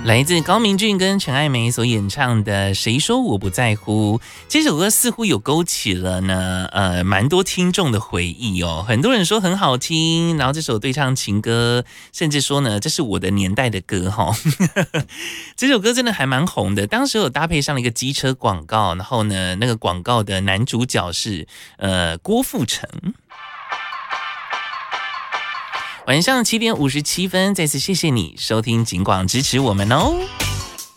来自高明俊跟陈爱梅所演唱的《谁说我不在乎》这首歌，似乎有勾起了呢蛮多听众的回忆哦。很多人说很好听，然后这首对唱情歌，甚至说呢这是我的年代的歌哈。这首歌真的还蛮红的，当时有搭配上了一个机车广告，然后呢那个广告的男主角是郭富城。晚上7:57，再次谢谢你收听，尽管支持我们哦。